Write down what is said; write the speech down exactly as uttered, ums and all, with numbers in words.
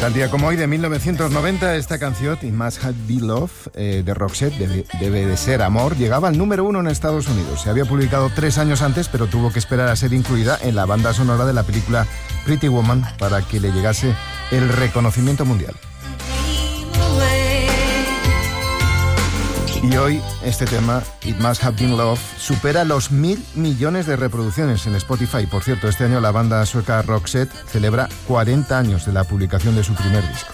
Tal día como hoy de mil novecientos noventa, esta canción, It Must Have Been Love, eh, de Roxette, debe, debe de ser amor, llegaba al número uno en Estados Unidos. Se había publicado tres años antes, pero tuvo que esperar a ser incluida en la banda sonora de la película Pretty Woman para que le llegase el reconocimiento mundial. Y hoy este tema, It Must Have Been Love, supera los mil millones de reproducciones en Spotify. Por cierto, este año la banda sueca Roxette celebra cuarenta años de la publicación de su primer disco.